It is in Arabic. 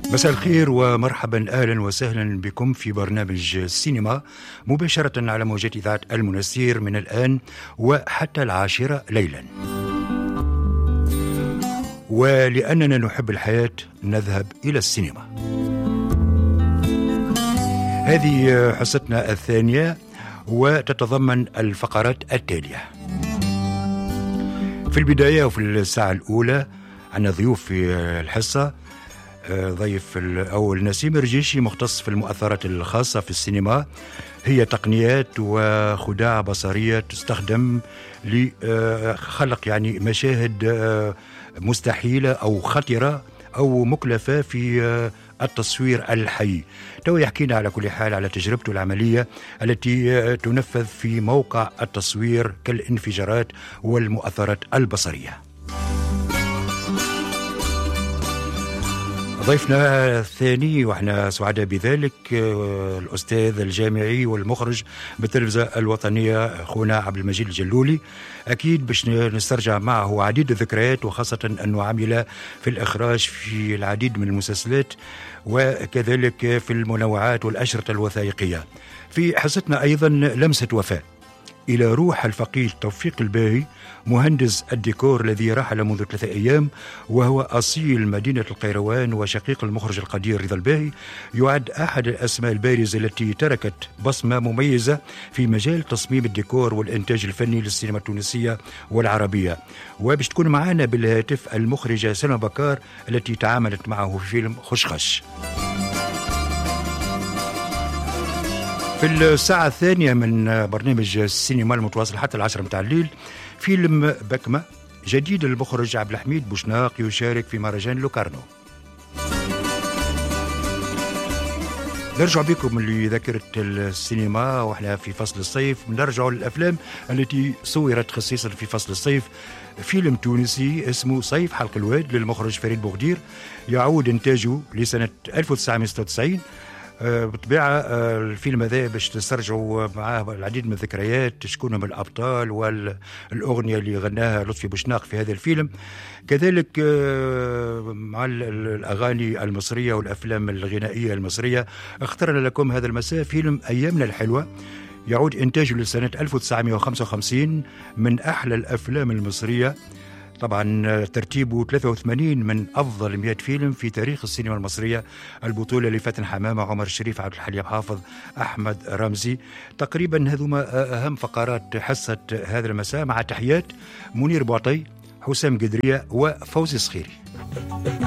مساء الخير ومرحبا أهلا وسهلا بكم في برنامج السينما مباشرة على موجات إذاعة المنستير من الآن وحتى 10 ليلا. ولأننا نحب الحياة نذهب إلى السينما. هذه حصتنا الثانية وتتضمن الفقرات التالية. في البداية وفي الساعة الأولى عندنا ضيوف في الحصة. ضيف الأول نسيم رجيشي مختص في المؤثرات الخاصة في السينما، هي تقنيات وخداع بصرية تستخدم لخلق يعني مشاهد مستحيلة أو خطرة أو مكلفة في التصوير الحي. تو يحكينا على كل حال على تجربته العملية التي تنفذ في موقع التصوير كالانفجارات والمؤثرات البصرية. ضيفنا الثاني واحنا سعداء بذلك الأستاذ الجامعي والمخرج بالتلفزة الوطنية أخونا عبد المجيد الجلولي. أكيد باش نسترجع معه عديد الذكريات، وخاصة أنه عمل في الإخراج في العديد من المسلسلات وكذلك في المنوعات والأشرطة الوثائقية. في حصتنا أيضا لمسة وفاء إلى روح الفقيد توفيق الباهي مهندس الديكور الذي رحل منذ 3 أيام، وهو أصيل مدينة القيروان وشقيق المخرج القدير رضا الباهي. يعد أحد الأسماء البارزة التي تركت بصمة مميزة في مجال تصميم الديكور والإنتاج الفني للسينما التونسية والعربية. وباش تكون معنا بالهاتف المخرجة سلمى بكار التي تعاملت معه في فيلم خشخش. في الساعة الثانية من برنامج السينما المتواصل حتى 10 متاع الليل فيلم بكمة جديد للمخرج عبد الحميد بوشناق يشارك في مهرجان لوكارنو. نرجع بكم لذاكرة السينما واحنا في فصل الصيف، نرجع للأفلام التي صورت خصيصا في فصل الصيف. فيلم تونسي اسمه صيف حلق الواد للمخرج فريد بوغدير، يعود إنتاجه لسنة 1996. بالطبيعة الفيلم هذا باش تسترجعوا معاه العديد من الذكريات، شكون من الأبطال والأغنية اللي غناها لطفي بوشناق في هذا الفيلم، كذلك مع الأغاني المصرية والأفلام الغنائية المصرية. اخترنا لكم هذا المساء فيلم أيامنا الحلوة، يعود إنتاجه لسنة 1955، من أحلى الأفلام المصرية. طبعا ترتيبه 83 من أفضل 100 فيلم في تاريخ السينما المصرية. البطولة لفاتن حمامة، عمر الشريف، عبد الحليم حافظ، أحمد رمزي. تقريبا هذوما أهم فقرات حصة هذا المساء، مع تحيات منير بوعطي، حسام قدرية وفوزي صخيري.